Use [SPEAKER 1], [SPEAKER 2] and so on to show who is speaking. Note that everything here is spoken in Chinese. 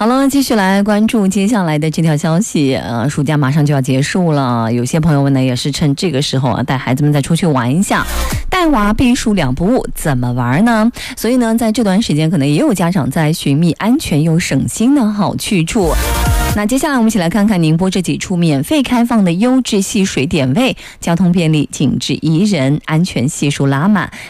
[SPEAKER 1] 好了，继续来关注接下来的这条消息。暑假马上就要结束了，有些朋友们呢也是趁这个时候带孩子们再出去玩一下。带娃避暑两不误，怎么玩呢？所以呢，在这段时间可能也有家长在寻觅安全又省心的好去处。那接下来我们一起来看看宁波这几处免费开放的优质戏水点位，交通便利，景致宜人，安全系数拉满。